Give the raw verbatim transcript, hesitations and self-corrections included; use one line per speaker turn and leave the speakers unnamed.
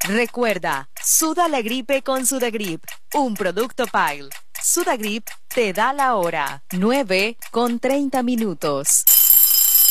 Recuerda, suda la gripe con Sudagrip, un producto Pile. Sudagrip te da la hora, nueve con treinta minutos.